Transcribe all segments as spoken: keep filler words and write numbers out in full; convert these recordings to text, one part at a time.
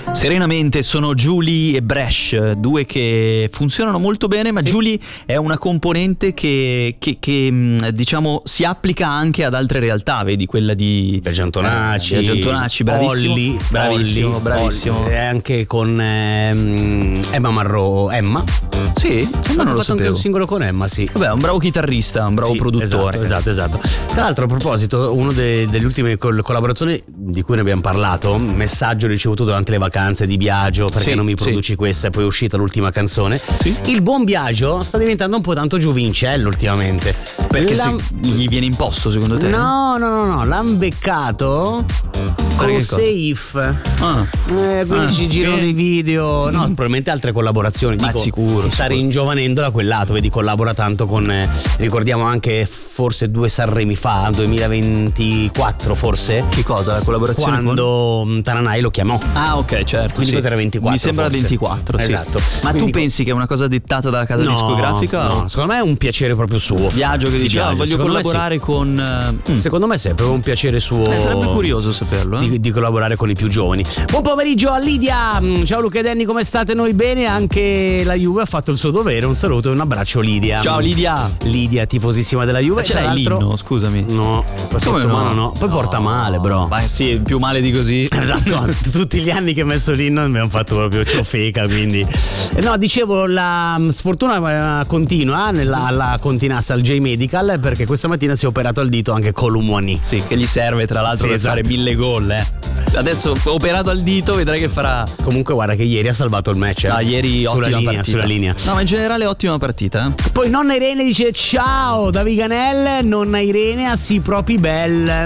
Serenamente sono Julie e Bresh, due che funzionano molto bene, ma sì. Julie è una componente che, che, che diciamo si applica anche ad altre realtà, vedi quella di Biagio Antonacci, eh, Antonacci, bravissimo, Olli, bravissimo, Olli, bravissimo. Olli, e anche con ehm, Emma Marrò, Emma. Sì, ma non ho fatto anche un singolo con Emma, sì. Vabbè, è un bravo chitarrista, un bravo sì, produttore. Esatto, esatto, esatto. Tra l'altro, a proposito, una de- delle ultime col- collaborazioni di cui ne abbiamo parlato, messaggio ricevuto durante le vacanze di Biagio, perché sì, non mi produci sì. questa, e poi è uscita l'ultima canzone. Sì. Il buon Biagio sta diventando un po' tanto giovincello ultimamente. Perché L'han... se gli viene imposto, secondo te? No, no, no, no, l'han beccato con Safe. Ah. Eh, quindi ah, ci girano eh. dei video, no, probabilmente altre collaborazioni. Ma dico, sicuro. Si sta sicuro. ringiovanendo da quel lato, vedi, collabora tanto con, eh, ricordiamo anche forse due Sanremi fa, duemilaventiquattro forse. Che cosa? La collaborazione quando con... Tananai lo chiamò. Ah, ok, certo. Quindi sì. cos'era ventiquattro? Mi sembra forse. ventiquattro, sì. Esatto. Ma Quindi tu dico... pensi che è una cosa dettata dalla casa no, discografica? No, o... secondo me è un piacere proprio suo. Biagio che dice Biagio, ah, voglio collaborare sì. con uh, Secondo me sì, è proprio un piacere suo. eh, sarebbe curioso saperlo eh? di, di collaborare con i più giovani. Buon pomeriggio a Lidia. Ciao Luca e Danny, come state? Noi bene. Anche la Juve ha fatto il suo dovere. Un saluto e un abbraccio Lidia. Ciao Lidia. Lidia, tifosissima della Juve. Ma ce l'hai l'inno, scusami. No, sotto no? mano no. Poi no. porta male, bro. Ma sì, più male di così. Esatto. Tutti gli anni che ho messo l'inno mi hanno fatto proprio ciofeca, quindi. No, dicevo, la sfortuna continua nella alla continassa al J-Medical, perché questa mattina si è operato al dito anche Columwani. Sì, che gli serve tra l'altro sì, per esatto. fare mille gol, eh. Adesso operato al dito, vedrai che farà. Comunque guarda che ieri ha salvato il match. Ah, ieri sulla ottima linea, partita. sulla linea. No, ma in generale ottima partita, eh. Poi nonna Irene dice ciao da Viganelle, nonna Irene a si propri belle.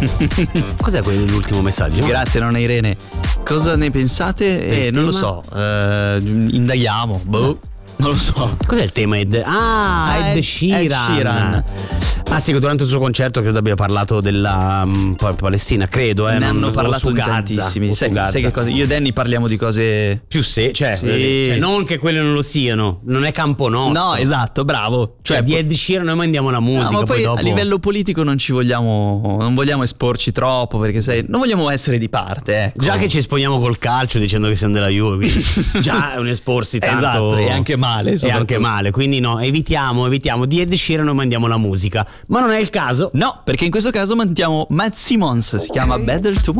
Cos'è quello dell'ultimo messaggio? Grazie nonna Irene. Cosa ne pensate? Eh, non lo so. Eh, indaghiamo. Boh. No. Non lo so. Cos'è il tema Ed? Ah, ah, Ed, Ed Sheeran. Ed Sheeran. Ah sì, che durante il suo concerto credo abbia parlato della um, Palestina, credo, eh. Ne non, hanno parlato in tantissimi. Sai, sai che cosa? Io e Danny parliamo di cose più se, cioè, sì. cioè non che quelle non lo siano, non è campo nostro. No, esatto, bravo. Cioè, cioè di Ed Sheeran noi mandiamo la musica, no, ma poi, poi dopo a livello politico non ci vogliamo, non vogliamo esporci troppo, perché sai, non vogliamo essere di parte, ecco. Già che ci esponiamo col calcio dicendo che siamo della Juve, quindi già è un esporsi tanto. Esatto, e anche male, e anche male, quindi no, evitiamo, evitiamo di Ed Sheeran noi mandiamo la musica, ma non è il caso. No, perché in questo caso mandiamo Matt Simmons, si chiama Better Tomorrow.